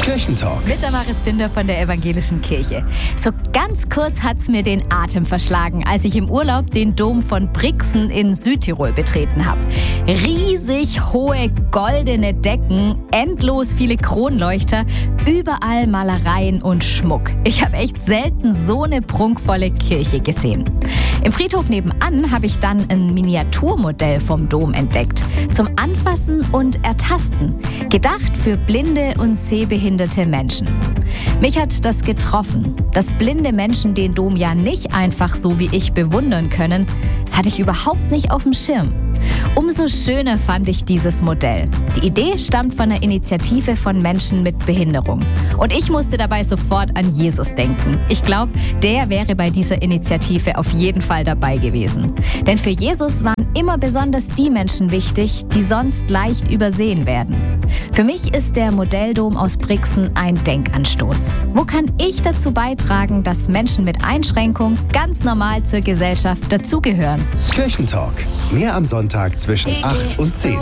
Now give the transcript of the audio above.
Kirchentalk. Mit Damaris Binder von der Evangelischen Kirche. So ganz kurz hat's mir den Atem verschlagen, als ich im Urlaub den Dom von Brixen in Südtirol betreten habe. Riesig hohe goldene Decken, endlos viele Kronleuchter, überall Malereien und Schmuck. Ich habe echt selten so eine prunkvolle Kirche gesehen. Im Friedhof nebenan habe ich dann ein Miniaturmodell vom Dom entdeckt. Zum Anfassen und Ertasten. Gedacht für blinde und sehbehinderte Menschen. Mich hat das getroffen, dass blinde Menschen den Dom ja nicht einfach so wie ich bewundern können. Das hatte ich überhaupt nicht auf dem Schirm. Umso schöner fand ich dieses Modell. Die Idee stammt von einer Initiative von Menschen mit Behinderung. Und ich musste dabei sofort an Jesus denken. Ich glaube, der wäre bei dieser Initiative auf jeden Fall dabei gewesen. Denn für Jesus waren immer besonders die Menschen wichtig, die sonst leicht übersehen werden. Für mich ist der Modelldom aus Brixen ein Denkanstoß. Wo kann ich dazu beitragen, dass Menschen mit Einschränkung ganz normal zur Gesellschaft dazugehören? Kirchentalk. Mehr am Sonntag zwischen 8 und 10.